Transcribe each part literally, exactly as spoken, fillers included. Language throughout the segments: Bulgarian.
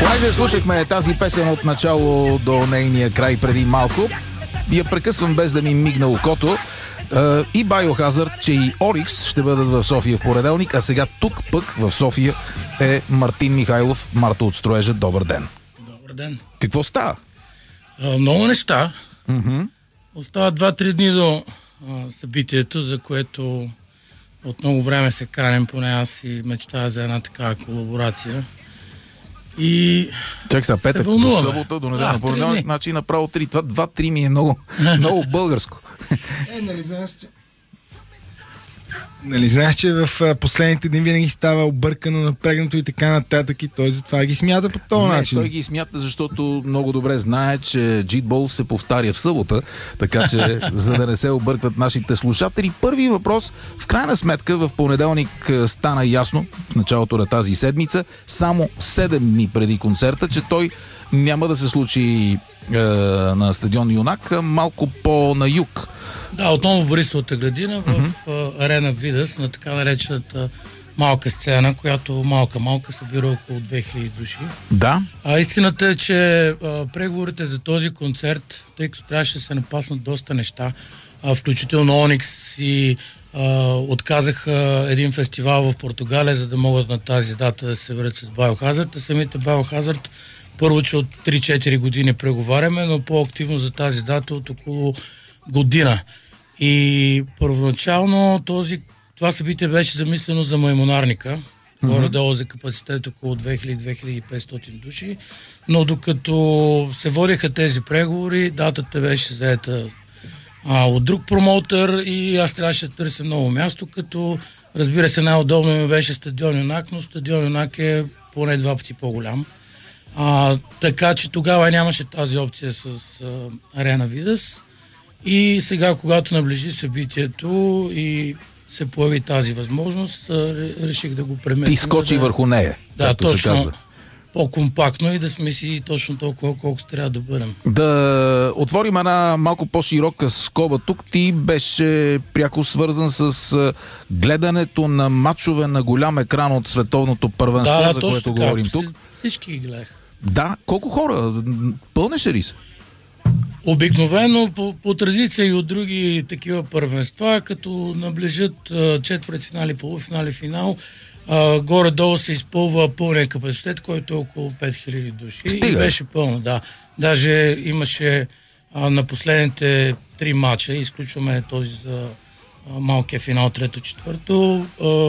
Понеже слушахме тази песен от начало до нейния край преди малко, я прекъсвам без да ми мигна окото. И Biohazard, че и Орикс ще бъдат в София в понеделник, а сега тук пък в София е Мартин Михайлов, Марта от Строежа. Добър ден. Добър ден. Какво става? А, много неща. Mm-hmm. Остават два-три дни до а, събитието, за което от много време се канем, поне аз и мечтая за една такава колаборация. И чак сега, петък, до събота, до неделя, да, понеделник, значи направо три. Това два-три ми е много, много българско. Е, нали знаеш, че... Нали знаеш, че в последните дни винаги става объркано, напрегнато и така нататък, и той затова ги смята по този Не, начин. той ги смята, защото много добре знае, че джитбол се повтаря в събота, така че за да не се объркват нашите слушатели. Първи въпрос, в крайна сметка в понеделник стана ясно, в началото на тази седмица, само седем дни преди концерта, че той няма да се случи е, на стадион Юнак, малко по-на юг. Да, отново в Борисовата градина, в mm-hmm. арена Видас, на така наречената малка сцена, която малка-малка събира около две хиляди души. Да. А истината е, че а, преговорите за този концерт, тъй като трябваше да се напаснат доста неща, а, включително Onyx и а, отказаха един фестивал в Португалия, за да могат на тази дата да се съберат с Biohazard. А самите Biohazard първо, че от три-четири години преговаряме, но по-активно за тази дата от около година. И първоначално този, това събитие беше замислено за Маймонарника, mm-hmm. горе-долу за капацитет около две хиляди до две хиляди и петстотин души, но докато се водеха тези преговори, датата беше заета а, от друг промоутър и аз трябваше да търся ново място, като разбира се най-удобно ми беше стадион Юнак, но стадион Юнак е поне два пъти по-голям. А, така че тогава нямаше тази опция с а, арена Видас. И сега, когато наближи събитието и се появи тази възможност, реших да го преместим. Ти скочи да... върху нея, да, както точно, се казва. По-компактно и да сме си точно толкова, колкото трябва да бъдем. Да отворим една малко по-широка скоба. Тук ти беше пряко свързан с гледането на мачове на голям екран от световното първенство, да, за точно което така, говорим тук. Всички ги гледах. Да, колко хора? Пълнеше ли се? Обикновено по, по традиция и от други такива първенства, като наближат четвъртфинали, полуфинали, финал, а, горе-долу се изпълва пълния капацитет, който е около пет хиляди души. Стига. И беше пълно, да. Даже имаше а, на последните три матча, изключваме този за а, малкия финал, трето-четвърто,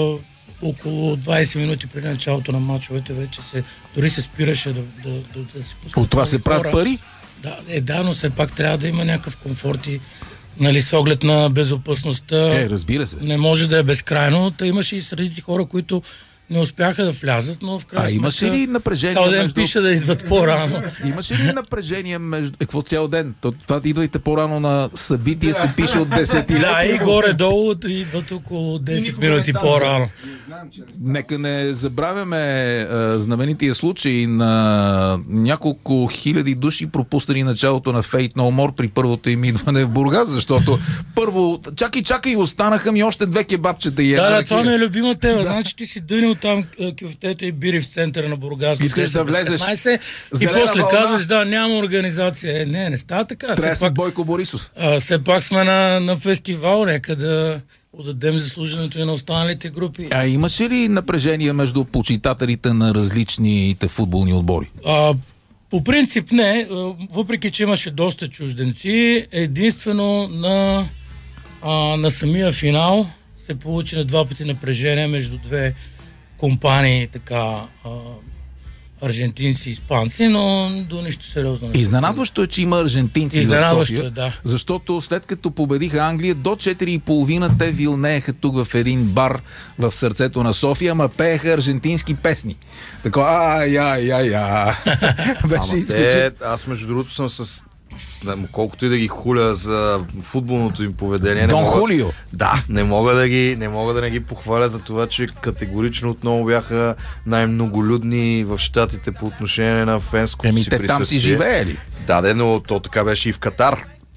около двайсет минути преди началото на матчовете вече се, дори се спираше да, да, да, да се пускат. От това се правят пари? Да, е, да, но все пак трябва да има някакъв комфорт и, нали, с оглед на безопасността. Е, разбира се. Не може да е безкрайно. Та имаше и среди хора, които не успяха да влязат, но в крайна сметка... А имаше ли напрежение цял ден между... пише да идват по-рано. Имаше ли напрежение между... Е, какво цял ден? Това идвайте по-рано на събитие се пише от десет. Да, и горе-долу идват около десет минути по-рано. Нека не забравяме а, знаменития случай на няколко хиляди души пропуснали началото на Fate No More при първото им идване в Бургас, защото първо, чакай, чакай, останаха ми още две кебабчета и една. Да, да, това ми е любима тема. Значи ти си дънил там кюфтета и бири в центъра на Бургас. Искаш да влезеш и после вълна. казваш, да, няма организация. Е, не, не става така. Трябва си пак... Бойко Борисов. А, все пак сме на, на фестивал, нека да отдадем заслуженето и на останалите групи. А имаше ли напрежение между почитателите на различните футболни отбори? А, по принцип не, въпреки че имаше доста чужденци, единствено на, а, на самия финал се получи на два пъти напрежение между две компании, така, а, аржентинци и испанци, но до нищо сериозно. Изненадващо е, че има аржентинци в София, е, да. защото след като победиха Англия, до четири и половина те вилнееха тук в един бар в сърцето на София, ама пееха аржентински песни. Така, ай, ай, ай, ай. Ама те, аз между другото съм с колкото и да ги хуля за футболното им поведение. Дон мога... Хулио. Да, не мога да ги, не мога да не ги похваля за това, че категорично отново бяха най-многолюдни в щатите по отношение на фенското Еми, си те присъствие. там си живеели. Да, де, но то така беше и в Катар.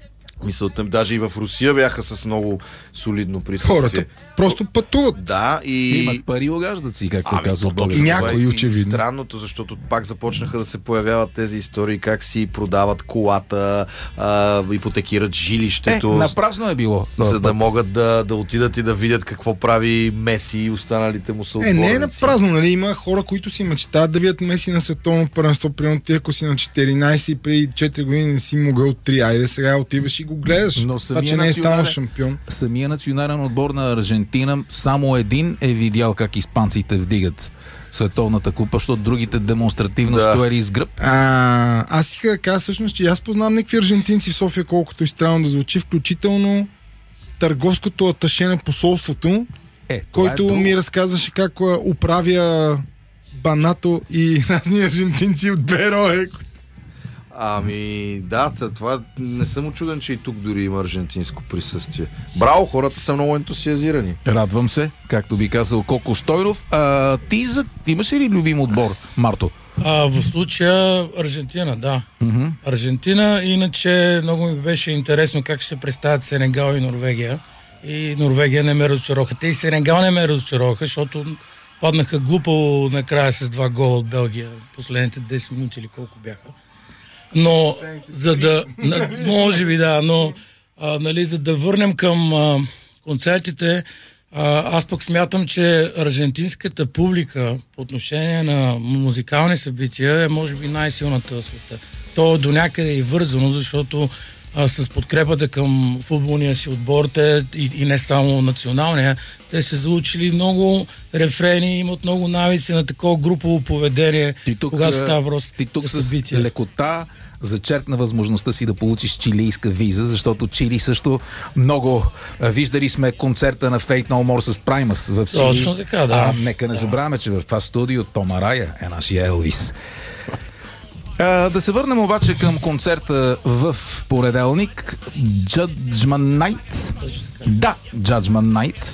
Мисълта, даже и в Русия бяха с много солидно присъствие. Хората просто пътуват. Да, и... Имат пари, огаждат си, както Ами, казва то Бог. точно Някои, това е очевидно. Странното, защото пак започнаха да се появяват тези истории, как си продават колата, а, ипотекират Е, жилището, напразно е било. за да могат да, да отидат и да видят какво прави Меси и останалите му съотборници. Е, не е на празно, нали? Има хора, които си мечтаят да видят Меси на световно първенство. Примерно ти, ако си на четиринайсет и преди четири години не си могъл три, айде сега отиваш и го гледаш. Но Това, че не е станал национален- шампион. Самия национален отбор на Аржентина само един е видял как испанците вдигат световната купа, защото другите демонстративно Да. стояли с гръб. А, аз исках да кажа всъщност, че аз познавам някакви аржентинци в София, колкото и странно да звучи, включително търговското аташе на посолството, Е, това който е друго. ми разказваше как а, управя Банато и разни аржентинци от Берое. Ами, да, т- това не съм очуден, че и тук дори има аржентинско присъствие. Браво, хората са много ентусиазирани. Радвам се, както би казал Коко Стойнов. А, ти за... имаш ли любим отбор, Марто? А, в случая Аржентина, да. Мгм. Аржентина, иначе много ми беше интересно как ще се представят Сенегал и Норвегия. И Норвегия не ме разочароха. Те и Сенегал не ме разочароха, защото паднаха глупо накрая с два гола от Белгия. Последните десет минути или колко бяха. Но, за да... на- Може би, да, но а, нали, за да върнем към а, концертите, а, аз пък смятам, че аржентинската публика по отношение на музикални събития е може би най-силната в света. То до някъде е и вързано, защото а, с подкрепата към футболния си отбор, те, и, и не само националния, те са заучили много рефрени, имат много навици на такова групово поведение, Ти тук, когато а, става въпрос ти тук за с събития. лекота зачеркна възможността си да получиш чилийска виза, защото Чили също много... а, Виждали сме концерта на Fate No More с Primus в Чили. Точно така, да. А, нека не забравяме, че в това студио Том Арая е нашия Елвис. А, да се върнем обаче към концерта в понеделник. Judgment Night. Да, Judgment Night.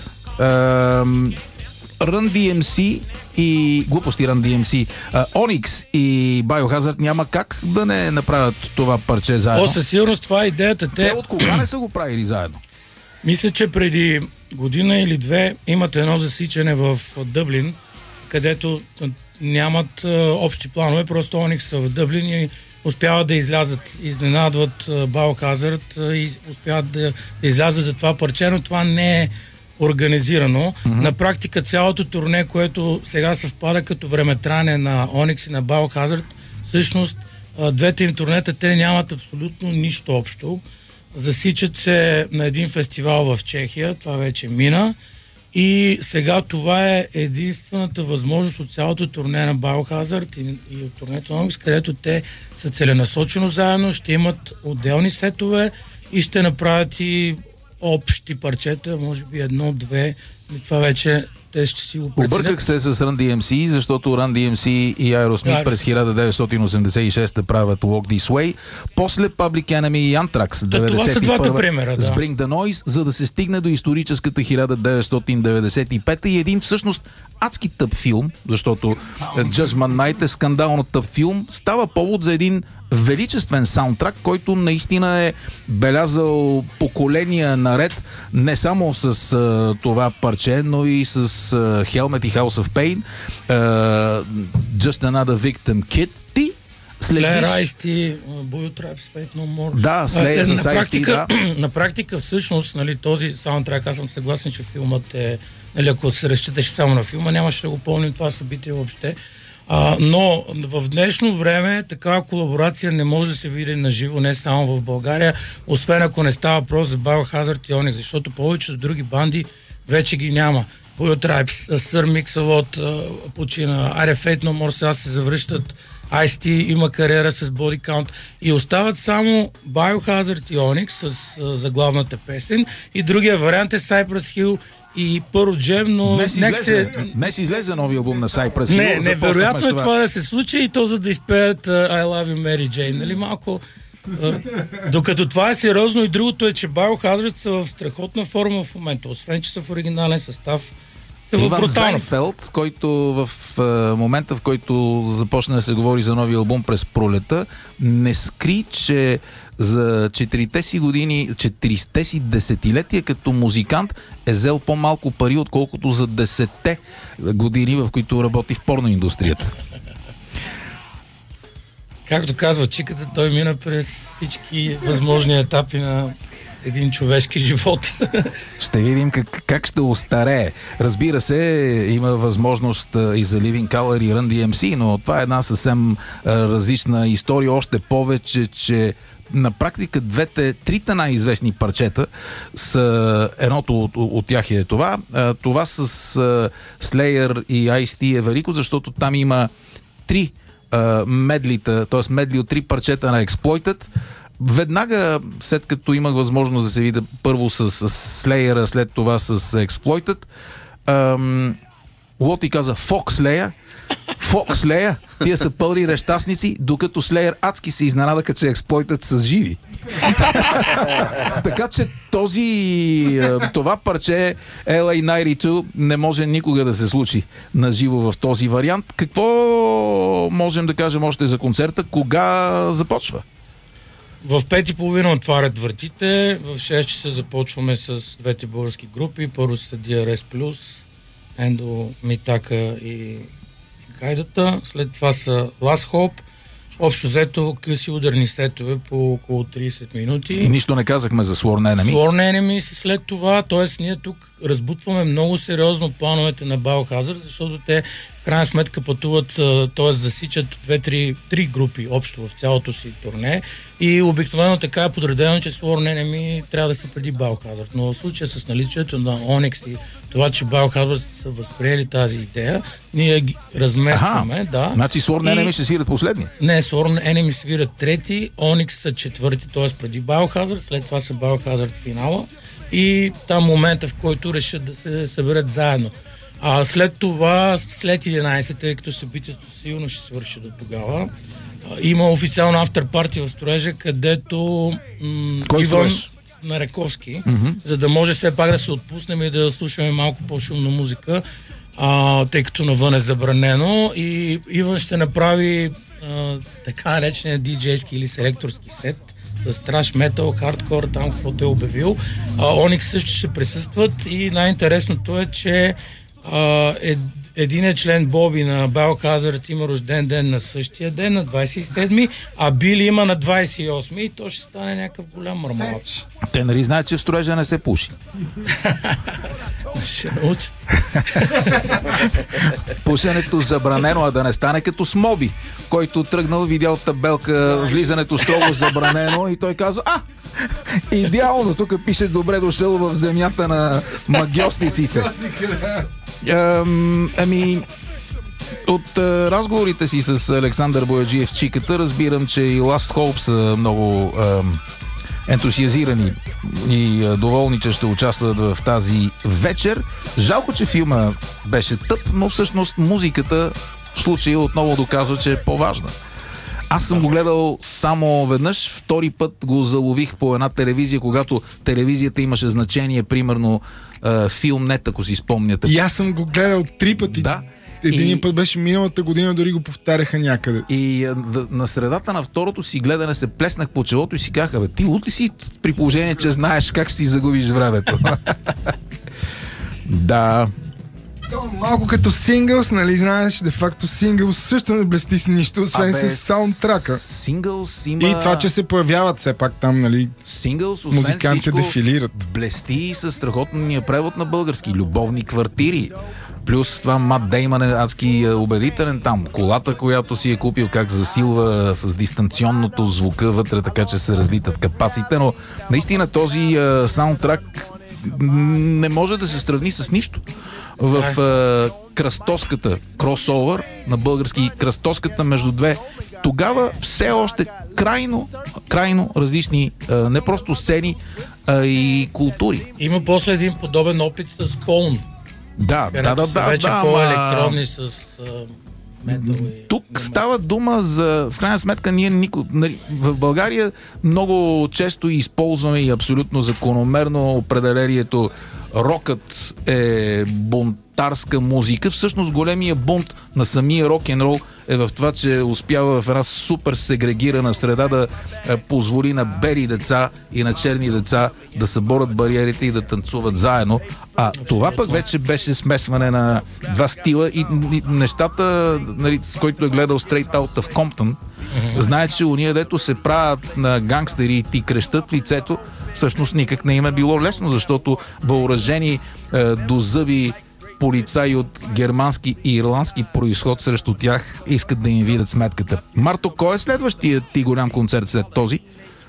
Ам, Run ди ем си и глупости Run ди ем си. А, Onyx и Biohazard няма как да не направят това парче заедно. О, със сигурност това е идеята. Те Те, от кога не са го правили заедно? мисля, че преди година или две имат едно засичане в Дъблин, където нямат а, общи планове, просто Onyx са в Дъблин и успяват да излязат, изненадват а, Biohazard а, и успяват да, да излязат за това парче, но това не е организирано. Mm-hmm. На практика цялото турне, което сега съвпада като времетране на Onyx и на Biohazard, всъщност а, двете им турнета, те нямат абсолютно нищо общо. Засичат се на един фестивал в Чехия, това вече мина. И сега това е единствената възможност от цялото турне на Biohazard и, и от турнето на Onyx, където те са целенасочено заедно, ще имат отделни сетове и ще направят и общи парчета, може би едно-две. И това вече те ще си го преценят. Обърках се с Run ди ем си, защото Run ди ем си и Aerosmith Да, през хиляда деветстотин осемдесет и шеста правят Walk This Way, после Public Enemy и Anthrax Да, това са двата примера, да. с Bring the Noise, за да се стигне до историческата хиляда деветстотин деветдесет и пета и един всъщност адски тъп филм, защото Judgment Night е скандално тъп филм, става повод за един величествен саундтрак, който наистина е белязал поколения наред, не само с а, това парче, но и с а, Helmet и House of Pain, а, Just Another Victim Kid. Ти Slayer, следиш... Ice-T, Boy Tribes, Fate No More. Да, Slayer А, с на Ice-T, практика, да. на практика всъщност, нали, този саундтрак, аз съм съгласен, че филмът е, нали, ако се разчиташе само на филма, нямаше да го помним това събитие въобще. А, но в днешно време такава колаборация не може да се види на живо, не само в България, освен ако не става въпрос за Biohazard и Onyx, защото повечето други банди вече ги няма. Boy Tribes, Sir Mix-a-Lot почина, Are Fate No More сега се завръщат, Ice-T има кариера с Body Count и остават само Biohazard и Onyx с а, заглавната песен и другия вариант е Cypress Hill и Pearl Jam, но Днес нека излезе, се... днес излезе нови албум на Cypress Hill. Не, Започнахме невероятно с е това да се случи и то за да изпеят uh, I Love You Mary Jane. Нали малко... Uh, докато това е сериозно и другото е, че Biohazard са в страхотна форма в момента. Освен, че са в оригинален състав, са в Иван бруталност. Зайнфелд, който в а, момента, в който започна да се говори за новия албум през пролета, не скри, че за четирите си години, четирите си десетилетия като музикант е взел по-малко пари, отколкото за десетте години, в които работи в порноиндустрията. Както казва чиката, той мина през всички възможни етапи на един човешки живот. Ще видим как, как ще остарее. Разбира се, има възможност а, и за Living Colour и Run ди ем си, но това е една съвсем а, различна история. Още повече, че на практика двете, трите най-известни парчета са, едното от, от тях е това. А, това с а, Slayer и Ice-T е велико, защото там има три а, медлита, т.е. медли от три парчета на Exploited. Веднага, след като имах възможност да се видя първо с, с Slayer, след това с Exploited, ам, Лоти каза Fuck Slayer, Fuck Slayer, тия са пълни нещастници, докато Slayer адски се изненадаха, че Exploited са живи. Така че този, това парче Ел Ей деветдесет и две не може никога да се случи на живо в този вариант. Какво можем да кажем още за концерта? Кога започва? В пет и половина отварят вратите, в шест часа започваме с двете български групи. Първо са Ди Ар Ес Плюс, Ендо, Митака и Гайдата. След това са Last Hope. Общо взето къси ударни сетове по около трийсет минути. И нищо не казахме за Sworn Enemy. Sworn Enemy са след това, т.е. ние тук разбутваме много сериозно плановете на Biohazard, защото те в крайна сметка пътуват, т.е. засичат две-три три групи общо в цялото си турне и обикновено така е подредено, че Sworn Enemy трябва да са преди Biohazard. Но в случая с наличието на Onyx и това, че Biohazard са възприели тази идея, ние ги разместваме. Аха, да. Значи Sworn Enemy и... ще свират последния? Не, Sworn Enemy свират трети, Onyx са четвърти, т.е. преди Biohazard, след това са Biohazard финала и там момента, в който решат да се съберат заедно. А след това, след единайсет, тъй като събитието силно ще свърши до тогава, има официално авторпарти в строежа, където м- Кой Иван строеж? на Раковски, Mm-hmm. за да може все пак да се отпуснем и да слушаме малко по-шумна музика, а, тъй като навън е забранено. И Иван ще направи а, така наречения диджейски или селекторски сет с траш, метал, хардкор, там каквото е обявил. Onyx също ще присъстват и най-интересното е, че а, е, един е член Боби на Biohazard, има рожден ден на същия ден, на двайсет и седми, а Били има на двайсет и осми и то ще стане някакъв голям мармалат. Те нали знаят, че в строежа не се пуши. Ще научат. Пушенето забранено, а да не стане като с Моби, който тръгнал, видял табелка влизането строго забранено и той каза: а, идеално, тук пише добре дошъл в земята на магьосниците. Ам, ами, от а, разговорите си с Александър Бояджиев Чиката разбирам, че и Last Hope са много ам, ентусиазирани и а, доволни, че ще участват в тази вечер. Жалко, че филма беше тъп, но всъщност музиката в случая отново доказва, че е по-важна. Аз съм го гледал само веднъж, втори път го залових по една телевизия, когато телевизията имаше значение, примерно Филмнет, ако си спомняте. И аз съм го гледал три пъти. Да. Един и... път беше миналата година, дори го повтаряха някъде. И на средата на второто си гледане се плеснах по челото и си казах: бе, ти лут ли си, при положение, че знаеш как ще си загубиш времето? Да. Малко като сингълс, нали, знаеш, де факто сингълс също не блести с нищо, освен с саундтрака. Сингълс има... И това, че се появяват все пак там, нали, сингълс, освен музикантите всичко, дефилират. блести със страхотния превод на български. Любовни квартири. Плюс това Мат Деймън е адски убедителен там. Колата, която си е купил, как засилва с дистанционното звука вътре, така че се разлитат капаците, но наистина този а, саундтрак не може да се сравни с нищо. В а, кръстоската, кросовър на български, кръстоската между две, тогава все още крайно, крайно различни а, не просто сцени, а и култури. Има после един подобен опит с Полн. Да, да, да, да. Вече да, по-електронни с а, метал и... Тук става дума за, в крайна сметка, ние нико, нали, в България много често използваме и абсолютно закономерно определението рокът е бунт, бунтарска музика. Всъщност големия бунт на самия рок-н-рол е в това, че успява в една супер сегрегирана среда да е, позволи на бели деца и на черни деца да съборят бариерите и да танцуват заедно. А това пък вече беше смесване на два стила и, и нещата, нали, с който е гледал Straight Outta Compton, знае, че уния, дето се правят на гангстери и ти крещат в лицето, всъщност никак не им е било лесно, защото въоръжени е, до зъби полицаи от германски и ирландски произход срещу тях искат да им видят сметката. Марто, кой е следващия ти голям концерт след този?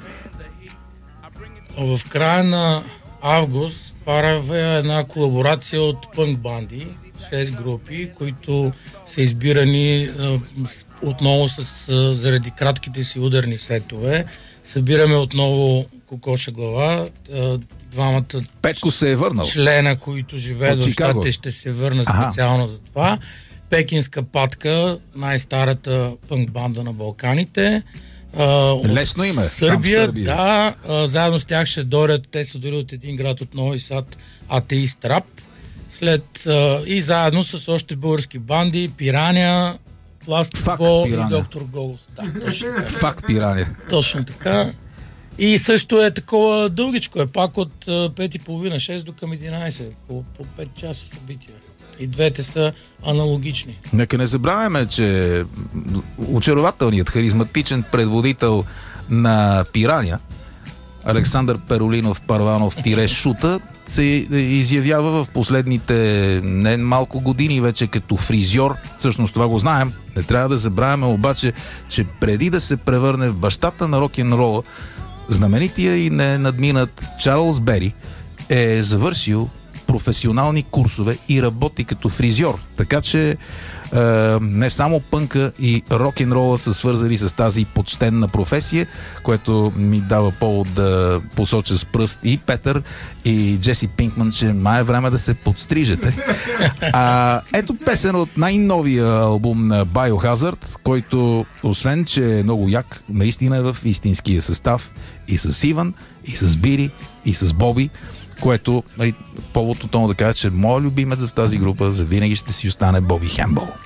В края на август правя една колаборация от пънк банди, шест групи, които са избирани а, отново с, а, заради кратките си ударни сетове. Събираме отново Кокоша глава, а, двамата Петко се е върнал. Члена, които живеят в Щатите, ще се върна специално за това. Пекинска патка, най-старата пънк банда на Балканите. Uh, Лесно име. Сърбия, Сърбия, да. Uh, заедно с тях ще дойдат, те са дори от един град от Нови Сад, Атеист Рап. След, uh, и заедно с още български банди, Пирания, Пластикбол и Доктор Голос. Да, точно така. Фак Пирания. Точно така. И също е такова дългичко, е пак от uh, пет и половина, шест до към единайсет, по, по пет часа събития. И двете са аналогични. Нека не забравяме, че очарователният, харизматичен предводител на Пирания, Александър Перолинов Парванов Шута, се изявява в последните не малко години вече като фризьор. Всъщност това го знаем. Не трябва да забравяме обаче, че преди да се превърне в бащата на рок-н-рола, знаменития и не надминат Чарлз Бери е завършил професионални курсове и работи като фризьор. Така че е, не само пънка и рок-н-рола са свързани с тази почтенна професия, което ми дава повод да посоча с пръст и Петър, и Джеси Пинкман, че май е време да се подстрижете. А, ето песен от най-новия албум на Biohazard, който освен, че е много як, наистина е в истинския състав и с Иван, и с Бири, и с Боби, което, нали, повод от това да кажа, че моят любимец в тази група завинаги ще си остане Боби Хембъл.